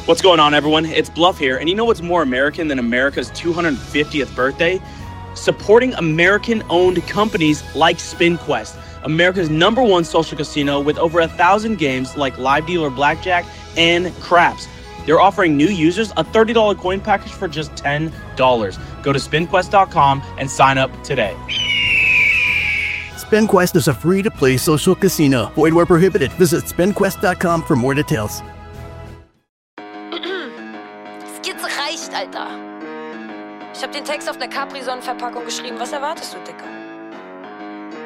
What's going on, everyone? It's Bluff here, and you know what's more American than America's 250th birthday? Supporting American-owned companies like SpinQuest, America's #1 social casino with over 1,000 games like live dealer blackjack and craps. They're offering new users a $30 coin package for just $10. Go to spinquest.com and sign up today. SpinQuest is a free-to-play social casino. Void where prohibited. Visit spinquest.com for more details. Skizze reicht, Alter. Ich hab den Text auf einer Capri-Sonnenverpackung geschrieben. Was erwartest du, Dicker?